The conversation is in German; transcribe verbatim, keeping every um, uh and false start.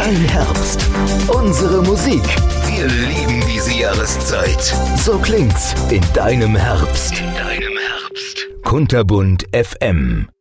Dein Herbst. Unsere Musik. Wir lieben diese Jahreszeit. So klingt's in deinem Herbst. In deinem Herbst. Kunterbunt F M.